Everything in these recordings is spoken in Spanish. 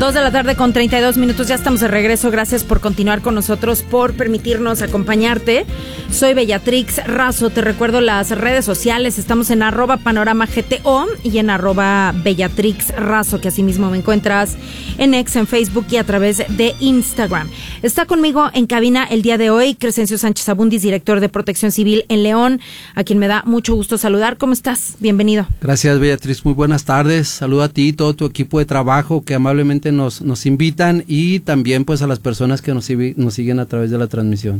2 de la tarde con 32 minutos, ya estamos de regreso. Gracias por continuar con nosotros, por permitirnos acompañarte. Soy Bellatrix Razo, te recuerdo las redes sociales, estamos en @panoramagto y en @BellatrixRazo, que asimismo me encuentras en X, en Facebook y a través de Instagram. Está conmigo en cabina el día de hoy Crescencio Sánchez Abundis, director de Protección Civil en León, a quien me da mucho gusto saludar. ¿Cómo estás? Bienvenido. Gracias, Bellatrix, muy buenas tardes. Saludo a ti y todo tu equipo de trabajo que amablemente nos invitan, y también pues a las personas que nos siguen a través de la transmisión.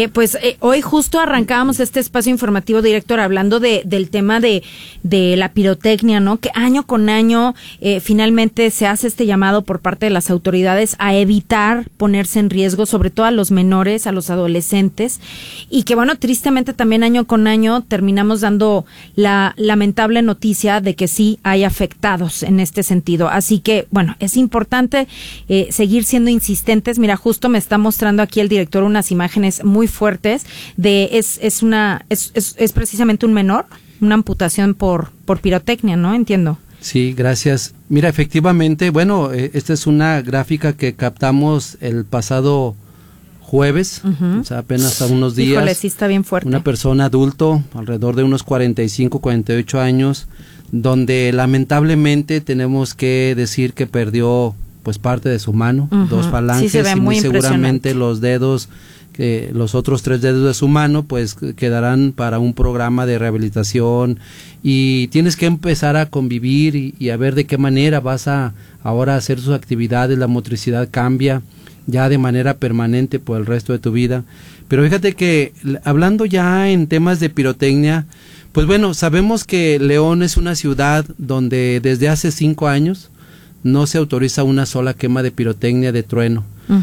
Hoy justo arrancábamos este espacio informativo, director, hablando del tema de la pirotecnia, ¿no? Que año con año finalmente se hace este llamado por parte de las autoridades a evitar ponerse en riesgo, sobre todo a los menores, a los adolescentes, y que bueno, tristemente también año con año terminamos dando la lamentable noticia de que sí hay afectados en este sentido. Así que bueno, es importante seguir siendo insistentes. Mira, justo me está mostrando aquí el director unas imágenes muy fuertes es precisamente un menor, una amputación por pirotecnia, ¿no? Entiendo. Sí, gracias. Mira, efectivamente, bueno, esta es una gráfica que captamos el pasado jueves, o sea, apenas a unos días. Híjole, sí está bien fuerte. Una persona adulto, alrededor de unos 45, 48 años, donde lamentablemente tenemos que decir que perdió pues parte de su mano, dos falanges, sí, se ve y muy seguramente impresionante. los dedos, los otros 3 dedos de su mano pues quedarán para un programa de rehabilitación, y tienes que empezar a convivir y a ver de qué manera vas a ahora hacer sus actividades. La motricidad cambia ya de manera permanente por el resto de tu vida. Pero fíjate que hablando ya en temas de pirotecnia, pues bueno, sabemos que León es una ciudad donde desde hace 5 años no se autoriza una sola quema de pirotecnia de trueno.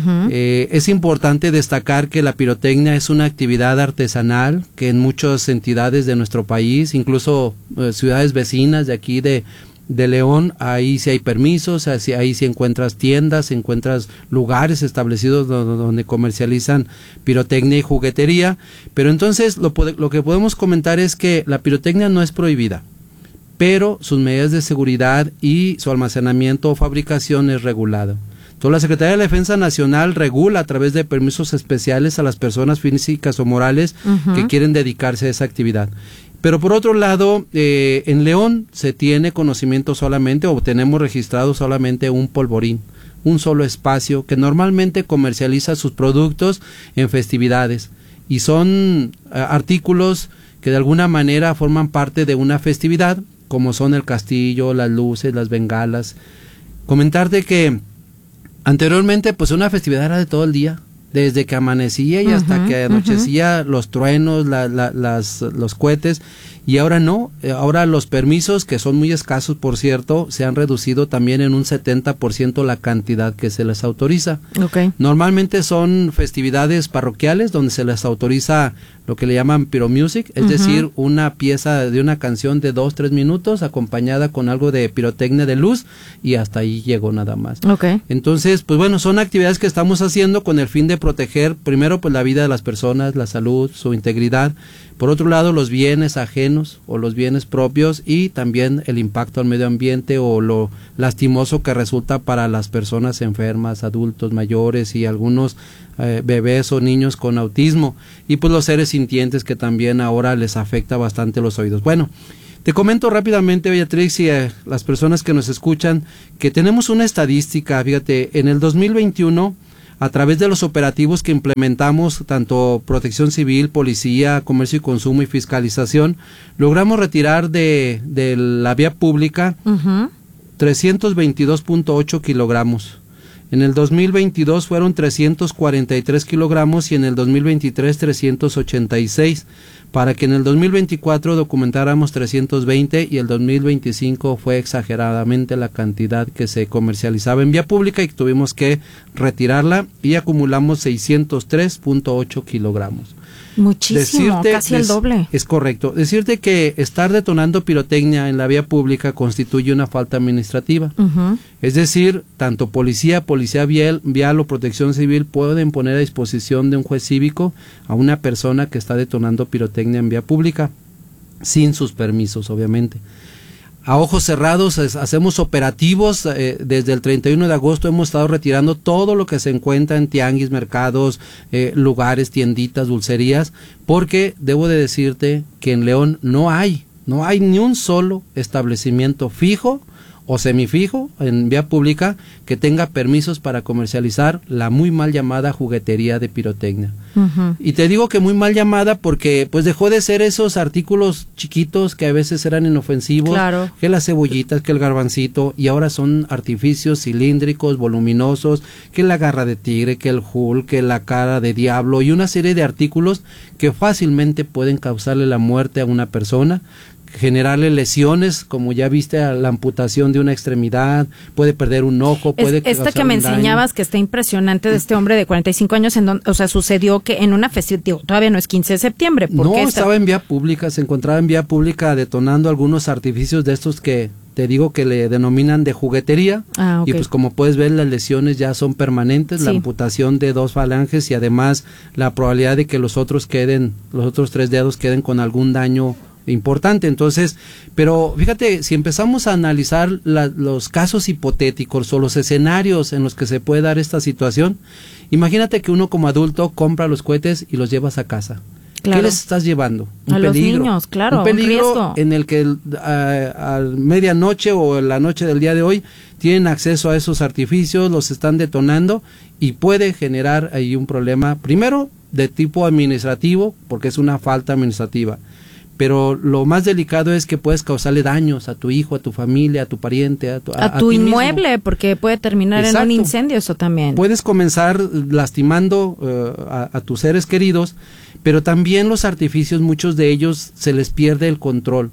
Es importante destacar que la pirotecnia es una actividad artesanal que en muchas entidades de nuestro país, incluso ciudades vecinas de aquí de León, ahí sí hay permisos, ahí sí encuentras tiendas, encuentras lugares establecidos donde comercializan pirotecnia y juguetería. Pero entonces lo que podemos comentar es que la pirotecnia no es prohibida, pero sus medidas de seguridad y su almacenamiento o fabricación es regulada. Entonces, la Secretaría de la Defensa Nacional regula a través de permisos especiales a las personas físicas o morales que quieren dedicarse a esa actividad. Pero por otro lado, en León se tiene conocimiento solamente, o tenemos registrado solamente un polvorín, un solo espacio que normalmente comercializa sus productos en festividades, y son artículos que de alguna manera forman parte de una festividad, como son el castillo, las luces, las bengalas. Comentarte que anteriormente pues una festividad era de todo el día, desde que amanecía y hasta que anochecía, los truenos, los cohetes, y ahora no. Ahora los permisos, que son muy escasos por cierto, se han reducido también en un 70% la cantidad que se les autoriza. Normalmente son festividades parroquiales donde se les autoriza lo que le llaman pyromusic, es decir, una pieza de una canción de 2-3 minutos acompañada con algo de pirotecnia de luz, y hasta ahí llegó nada más. Entonces, pues bueno, son actividades que estamos haciendo con el fin de proteger primero pues la vida de las personas, la salud, su integridad, por otro lado los bienes ajenos o los bienes propios, y también el impacto al medio ambiente o lo lastimoso que resulta para las personas enfermas, adultos mayores y algunos bebés o niños con autismo, y pues los seres sintientes que también ahora les afecta bastante los oídos. Bueno, te comento rápidamente, Beatriz, y las personas que nos escuchan, que tenemos una estadística. Fíjate, en el 2021, a través de los operativos que implementamos, tanto Protección Civil, Policía, Comercio y Consumo y Fiscalización, logramos retirar de la vía pública 322.8 kilogramos. En el 2022 fueron 343 kilogramos y en el 2023 386, para que en el 2024 documentáramos 320, y el 2025 fue exageradamente la cantidad que se comercializaba en vía pública y tuvimos que retirarla, y acumulamos 603.8 kilogramos. Muchísimo, casi el doble. Es correcto. Decirte que estar detonando pirotecnia en la vía pública constituye una falta administrativa. Es decir, tanto policía vial o protección civil pueden poner a disposición de un juez cívico a una persona que está detonando pirotecnia en vía pública, sin sus permisos, obviamente. a ojos cerrados hacemos operativos. Desde el 31 de agosto hemos estado retirando todo lo que se encuentra en tianguis, mercados, lugares, tienditas, dulcerías, porque debo de decirte que en León no hay ni un solo establecimiento fijo o semifijo en vía pública que tenga permisos para comercializar la muy mal llamada juguetería de pirotecnia. Uh-huh. Y te digo que muy mal llamada porque pues dejó de ser esos artículos chiquitos que a veces eran inofensivos, claro, que las cebollitas, que el garbancito, y ahora son artificios cilíndricos, voluminosos, que la garra de tigre, que el Hulk, que la cara de diablo, y una serie de artículos que fácilmente pueden causarle la muerte a una persona, generarle lesiones, como ya viste, a la amputación de una extremidad, puede perder un ojo, puede esta que me enseñabas, que está impresionante, de este hombre de 45 años, o sea, sucedió que en una festividad, todavía no es 15 de septiembre. No, estaba en vía pública, se encontraba en vía pública detonando algunos artificios de estos que te digo que le denominan de juguetería. Okay. Y pues como puedes ver, las lesiones ya son permanentes, sí, la amputación de 2 falanges y además la probabilidad de que los otros 3 dedos queden con algún daño importante. Entonces, pero fíjate, si empezamos a analizar los casos hipotéticos o los escenarios en los que se puede dar esta situación, imagínate que uno como adulto compra los cohetes y los llevas a casa. Claro. ¿Qué les estás llevando? Un peligro. Los niños, claro, un peligro, un riesgo. En el que a medianoche o la noche del día de hoy tienen acceso a esos artificios, los están detonando y puede generar ahí un problema, primero de tipo administrativo, porque es una falta administrativa. Pero lo más delicado es que puedes causarle daños a tu hijo, a tu familia, a tu pariente, a tu inmueble, mismo, porque puede terminar Exacto. en un incendio, eso también. Puedes comenzar lastimando a tus seres queridos, pero también los artificios, muchos de ellos se les pierde el control.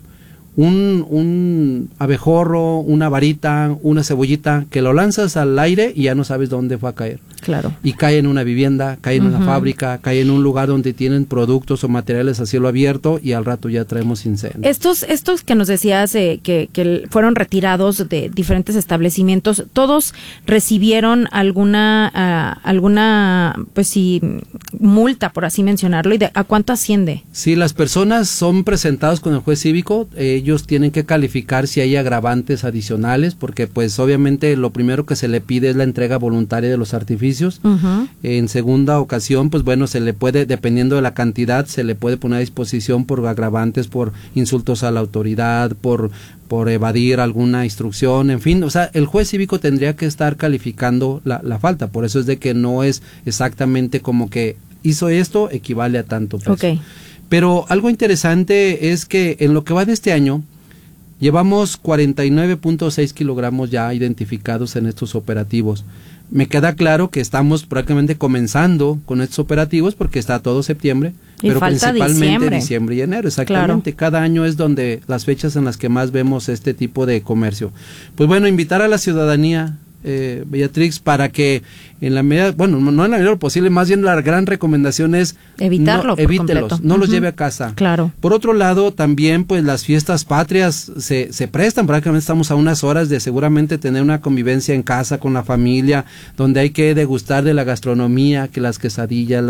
Un abejorro, una varita, una cebollita, que lo lanzas al aire y ya no sabes dónde va a caer. Claro. Y cae en una vivienda, cae en una fábrica, cae en un lugar donde tienen productos o materiales a cielo abierto y al rato ya traemos incendio. Estos que nos decías que fueron retirados de diferentes establecimientos, ¿todos recibieron alguna pues sí, multa, por así mencionarlo? ¿Y a cuánto asciende? Si las personas son presentadas con el juez cívico, ellos tienen que calificar si hay agravantes adicionales, porque pues obviamente lo primero que se le pide es la entrega voluntaria de los artificios. Uh-huh. En segunda ocasión, pues bueno, se le puede, dependiendo de la cantidad, se le puede poner a disposición por agravantes, por insultos a la autoridad, por evadir alguna instrucción, en fin, o sea, el juez cívico tendría que estar calificando la falta, por eso es de que no es exactamente como que hizo esto, equivale a tanto peso. Okay. Pero algo interesante es que en lo que va de este año, llevamos 49.6 kilogramos ya identificados en estos operativos. Me queda claro que estamos prácticamente comenzando con estos operativos porque está todo septiembre, pero principalmente diciembre y enero, exactamente. Claro. Cada año es donde las fechas en las que más vemos este tipo de comercio. Pues bueno, invitar a la ciudadanía, Beatrix, para que en la medida, bueno, no en la medida posible, más bien la gran recomendación es evítelos, no los lleve a casa. Claro. Por otro lado, también pues las fiestas patrias se prestan, prácticamente estamos a unas horas de seguramente tener una convivencia en casa con la familia, donde hay que degustar de la gastronomía, que las quesadillas,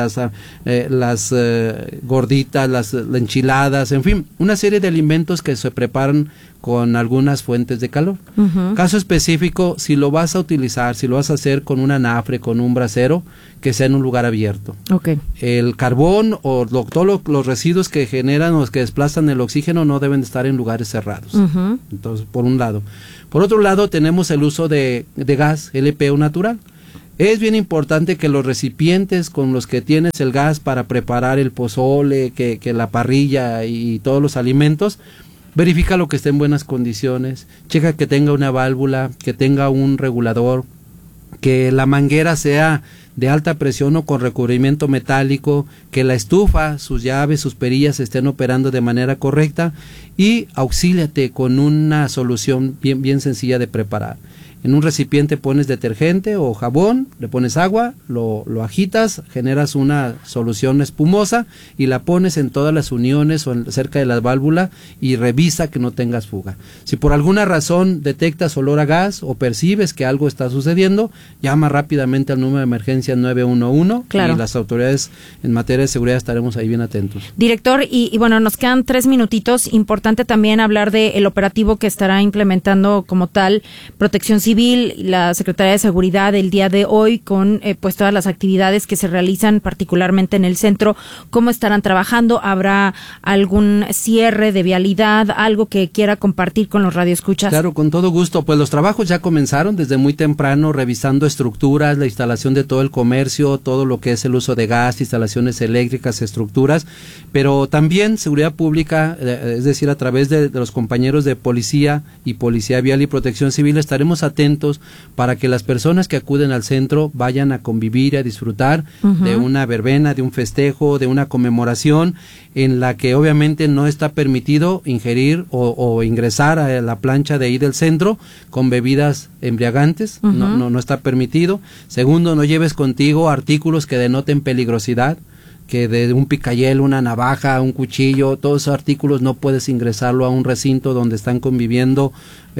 las gorditas, las enchiladas, en fin, una serie de alimentos que se preparan con algunas fuentes de calor. Uh-huh. Caso específico, si lo vas a utilizar, si lo vas a hacer con un anafre, con un brasero, que sea en un lugar abierto. Okay. El carbón o todos los residuos que generan o que desplazan el oxígeno no deben estar en lugares cerrados. Uh-huh. Entonces, por un lado. Por otro lado, tenemos el uso de gas LP o natural. Es bien importante que los recipientes con los que tienes el gas para preparar el pozole, que la parrilla y todos los alimentos, verifica lo que esté en buenas condiciones, checa que tenga una válvula, que tenga un regulador, que la manguera sea de alta presión o con recubrimiento metálico, que la estufa, sus llaves, sus perillas estén operando de manera correcta y auxíliate con una solución bien sencilla de preparar. En un recipiente pones detergente o jabón, le pones agua, lo agitas, generas una solución espumosa y la pones en todas las uniones o cerca de la válvula y revisa que no tengas fuga. Si por alguna razón detectas olor a gas o percibes que algo está sucediendo, llama rápidamente al número de emergencia 911. Claro. Y las autoridades en materia de seguridad estaremos ahí bien atentos. Director, y bueno, nos quedan 3 minutitos. Importante también hablar del operativo que estará implementando como tal Protección Civil, la Secretaría de Seguridad el día de hoy con pues todas las actividades que se realizan particularmente en el centro. ¿Cómo estarán trabajando? ¿Habrá algún cierre de vialidad? ¿Algo que quiera compartir con los radioescuchas? Claro, con todo gusto. Pues los trabajos ya comenzaron desde muy temprano, revisando estructuras, la instalación de todo el comercio, todo lo que es el uso de gas, instalaciones eléctricas, estructuras, pero también seguridad pública, es decir, a través de los compañeros de policía y policía vial y protección civil, estaremos atentos para que las personas que acuden al centro vayan a convivir y a disfrutar de una verbena, de un festejo, de una conmemoración en la que obviamente no está permitido ingerir o ingresar a la plancha de ahí del centro con bebidas embriagantes, no está permitido. Segundo, no lleves contigo artículos que denoten peligrosidad, que de un picayelo, una navaja, un cuchillo, todos esos artículos no puedes ingresarlo a un recinto donde están conviviendo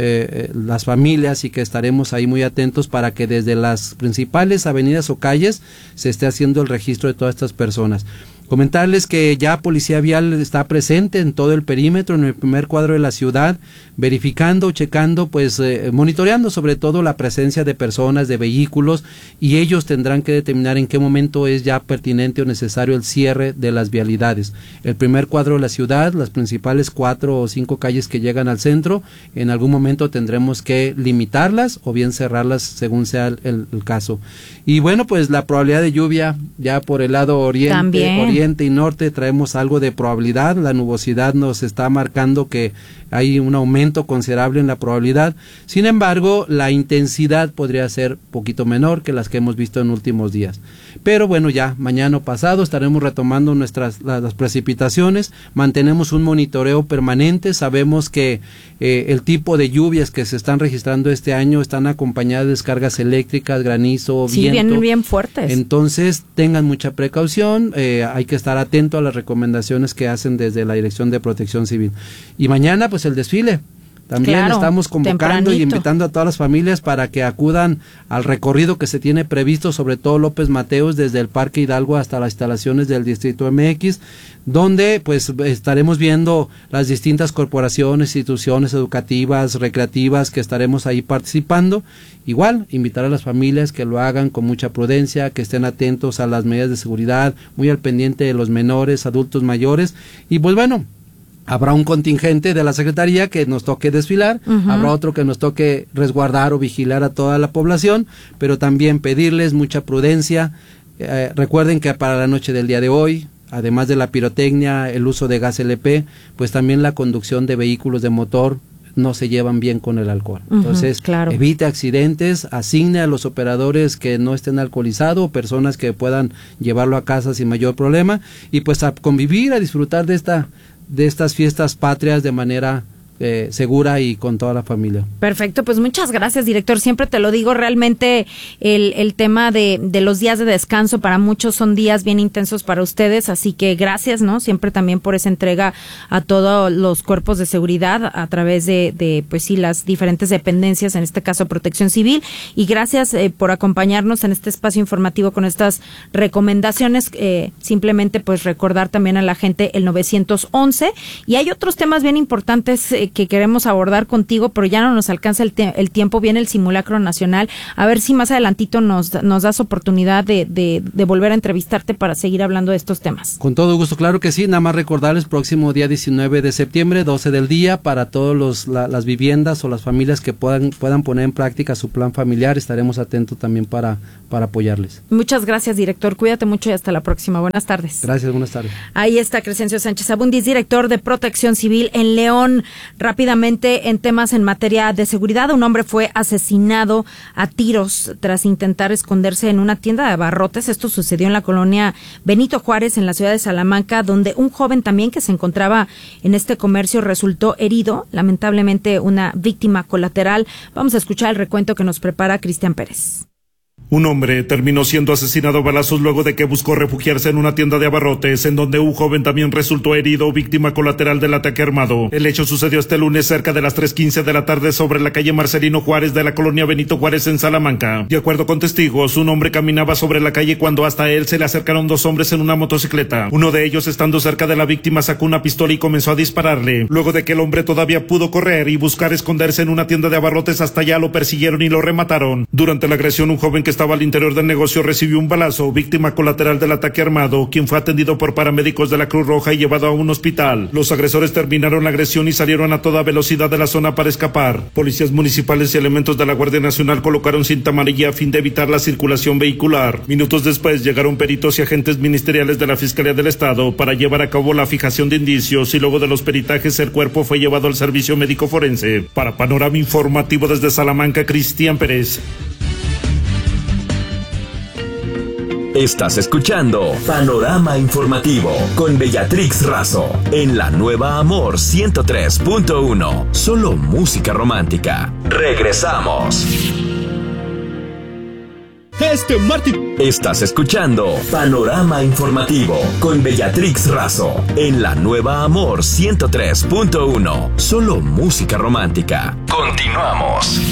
las familias, y que estaremos ahí muy atentos para que desde las principales avenidas o calles se esté haciendo el registro de todas estas personas. Comentarles que ya Policía Vial está presente en todo el perímetro, en el primer cuadro de la ciudad, verificando, checando, pues monitoreando sobre todo la presencia de personas, de vehículos, y ellos tendrán que determinar en qué momento es ya pertinente o necesario el cierre de las vialidades. El primer cuadro de la ciudad, las principales 4 o 5 calles que llegan al centro, en algún momento tendremos que limitarlas o bien cerrarlas según sea el caso. Y bueno, pues la probabilidad de lluvia ya por el lado oriente y norte traemos algo de probabilidad. La nubosidad nos está marcando que hay un aumento considerable en la probabilidad. Sin embargo, la intensidad podría ser poquito menor que las que hemos visto en últimos días. Pero bueno, ya mañana o pasado estaremos retomando las precipitaciones. Mantenemos un monitoreo permanente. Sabemos que el tipo de lluvias que se están registrando este año están acompañadas de descargas eléctricas, granizo, viento. Sí, vienen bien fuertes. Entonces, tengan mucha precaución. Hay que estar atento a las recomendaciones que hacen desde la Dirección de Protección Civil. Y mañana, pues el desfile. También estamos convocando y invitando a todas las familias para que acudan al recorrido que se tiene previsto, sobre todo López Mateos, desde el Parque Hidalgo hasta las instalaciones del Distrito MX, donde pues estaremos viendo las distintas corporaciones, instituciones educativas, recreativas que estaremos ahí participando. Igual, invitar a las familias que lo hagan con mucha prudencia, que estén atentos a las medidas de seguridad, muy al pendiente de los menores, adultos mayores, y pues bueno, habrá un contingente de la Secretaría que nos toque desfilar, habrá otro que nos toque resguardar o vigilar a toda la población, pero también pedirles mucha prudencia. Recuerden que para la noche del día de hoy, además de la pirotecnia, el uso de gas LP, pues también la conducción de vehículos de motor no se llevan bien con el alcohol. Entonces, evite accidentes, asigne a los operadores que no estén alcoholizados, personas que puedan llevarlo a casa sin mayor problema, y pues a convivir, a disfrutar de estas fiestas patrias de manera segura y con toda la familia. Perfecto, pues muchas gracias, director. Siempre te lo digo, realmente el tema de los días de descanso para muchos son días bien intensos para ustedes, así que gracias, ¿no? Siempre también por esa entrega a todos los cuerpos de seguridad a través de pues sí, las diferentes dependencias, en este caso Protección Civil, y gracias por acompañarnos en este espacio informativo con estas recomendaciones. Simplemente pues recordar también a la gente el 911, y hay otros temas bien importantes que queremos abordar contigo, pero ya no nos alcanza el tiempo. Viene el simulacro nacional, a ver si más adelantito nos das oportunidad de volver a entrevistarte para seguir hablando de estos temas. Con todo gusto, claro que sí. Nada más recordarles, próximo día 19 de septiembre, 12 del día, para todos las viviendas o las familias que puedan poner en práctica su plan familiar. Estaremos atentos también para apoyarles. Muchas gracias, director. Cuídate mucho y hasta la próxima. Buenas tardes. Gracias, buenas tardes. Ahí está Crescencio Sánchez Abundis, director de Protección Civil en León. Rápidamente, en temas en materia de seguridad, un hombre fue asesinado a tiros tras intentar esconderse en una tienda de abarrotes. Esto sucedió en la colonia Benito Juárez, en la ciudad de Salamanca, donde un joven también que se encontraba en este comercio resultó herido, lamentablemente una víctima colateral. Vamos a escuchar el recuento que nos prepara Cristian Pérez. Un hombre terminó siendo asesinado a balazos luego de que buscó refugiarse en una tienda de abarrotes, en donde un joven también resultó herido, víctima colateral del ataque armado. El hecho sucedió este lunes cerca de las 3:15 de la tarde sobre la calle Marcelino Juárez de la colonia Benito Juárez en Salamanca. De acuerdo con testigos, un hombre caminaba sobre la calle cuando hasta él se le acercaron dos hombres en una motocicleta. Uno de ellos, estando cerca de la víctima, sacó una pistola y comenzó a dispararle. Luego de que el hombre todavía pudo correr y buscar esconderse en una tienda de abarrotes, hasta allá lo persiguieron y lo remataron. Durante la agresión, un joven que estaba al interior del negocio recibió un balazo, víctima colateral del ataque armado, quien fue atendido por paramédicos de la Cruz Roja y llevado a un hospital. Los agresores terminaron la agresión y salieron a toda velocidad de la zona para escapar. Policías municipales y elementos de la Guardia Nacional colocaron cinta amarilla a fin de evitar la circulación vehicular. Minutos después llegaron peritos y agentes ministeriales de la Fiscalía del Estado para llevar a cabo la fijación de indicios, y luego de los peritajes el cuerpo fue llevado al servicio médico forense. Para Panorama Informativo desde Salamanca, Cristian Pérez. Estás escuchando Panorama Informativo con Bellatrix Razo en la nueva Amor 103.1. Solo música romántica. Regresamos. Este martes. Estás escuchando Panorama Informativo con Bellatrix Razo en la nueva Amor 103.1. Solo música romántica. Continuamos.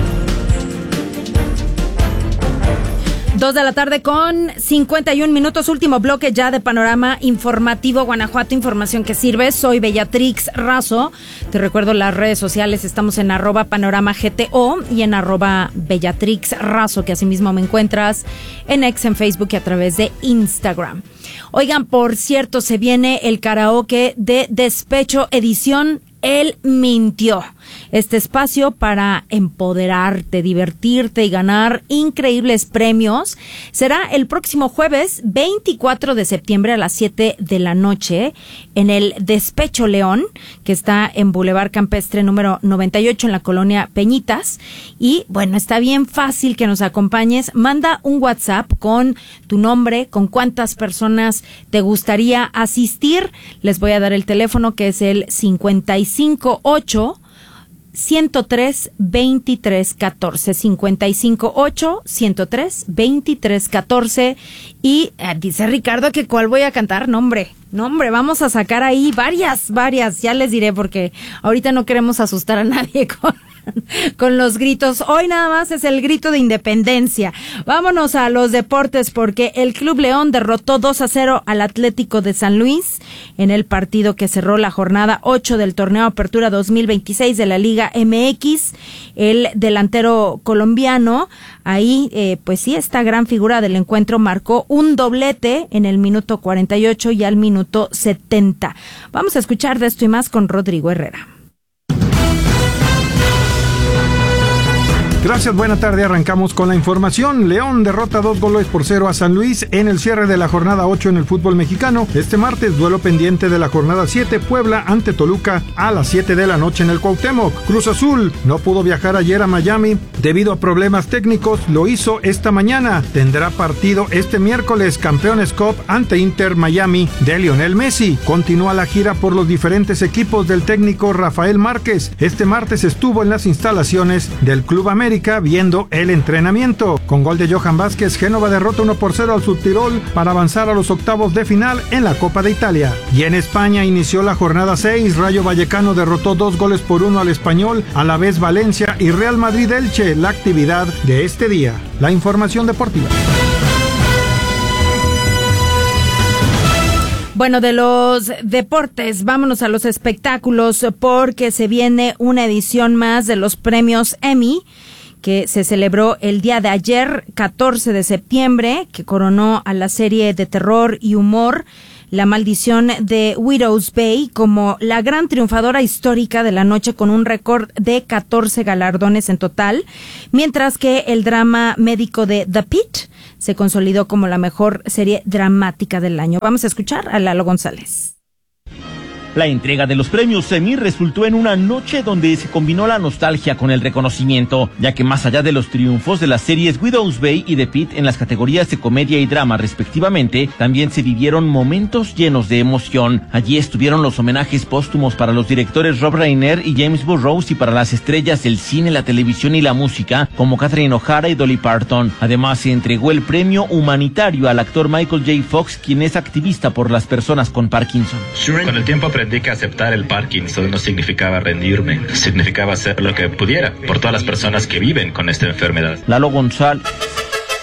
2 de la tarde con 51 minutos, último bloque ya de Panorama Informativo Guanajuato, información que sirve. Soy Bellatrix Razo. Te recuerdo las redes sociales, estamos en @panoramagto y en @Bellatrix Razo, que asimismo me encuentras en X, en Facebook y a través de Instagram. Oigan, por cierto, se viene el karaoke de Despecho edición Él mintió. Este espacio para empoderarte, divertirte y ganar increíbles premios será el próximo jueves 24 de septiembre a las 7 de la noche en el Despecho León, que está en Boulevard Campestre número 98 en la colonia Peñitas. Y bueno, está bien fácil que nos acompañes. Manda un WhatsApp con tu nombre, con cuántas personas te gustaría asistir. Les voy a dar el teléfono, que es el 558 103 23 14, 558 103 23 14. Y dice Ricardo que cuál voy a cantar. No hombre, vamos a sacar ahí varias, ya les diré, porque ahorita no queremos asustar a nadie con los gritos. Hoy nada más es el grito de independencia. Vámonos a los deportes, porque el Club León derrotó 2-0 al Atlético de San Luis en el partido que cerró la jornada 8 del torneo Apertura 2026 de la Liga MX. El delantero colombiano, ahí pues sí, esta gran figura del encuentro, marcó un doblete en el minuto 48 y al minuto 70. Vamos a escuchar de esto y más con Rodrigo Herrera. Gracias, buena tarde. Arrancamos con la información. León derrota 2-0 a San Luis en el cierre de la jornada 8 en el fútbol mexicano. Este martes, duelo pendiente de la jornada 7, Puebla ante Toluca a las 7 de la noche en el Cuauhtémoc. Cruz Azul no pudo viajar ayer a Miami debido a problemas técnicos, lo hizo esta mañana. Tendrá partido este miércoles, Campeones Cup ante Inter Miami de Lionel Messi. Continúa la gira por los diferentes equipos del técnico Rafael Márquez. Este martes estuvo en las instalaciones del Club América viendo el entrenamiento. Con gol de Johan Vázquez, Génova derrota 1-0 al Subtirol para avanzar a los octavos de final en la Copa de Italia. Y en España inició la jornada 6, Rayo Vallecano derrotó 2-1 al Español, a la vez Valencia y Real Madrid Elche, la actividad de este día. La información deportiva. Bueno, de los deportes, vámonos a los espectáculos, porque se viene una edición más de los premios Emmy, que se celebró el día de ayer, 14 de septiembre, que coronó a la serie de terror y humor La Maldición de Widow's Bay como la gran triunfadora histórica de la noche, con un récord de 14 galardones en total, mientras que el drama médico de The Pitt se consolidó como la mejor serie dramática del año. Vamos a escuchar a Lalo González. La entrega de los premios Emmy resultó en una noche donde se combinó la nostalgia con el reconocimiento, ya que más allá de los triunfos de las series Widow's Bay y The Pitt en las categorías de comedia y drama respectivamente, también se vivieron momentos llenos de emoción. Allí estuvieron los homenajes póstumos para los directores Rob Reiner y James Burrows y para las estrellas del cine, la televisión y la música como Catherine O'Hara y Dolly Parton. Además, se entregó el premio humanitario al actor Michael J. Fox, quien es activista por las personas con Parkinson. Con el tiempo aprendí que aceptar el Parkinson no significaba rendirme, significaba hacer lo que pudiera por todas las personas que viven con esta enfermedad. Lalo González.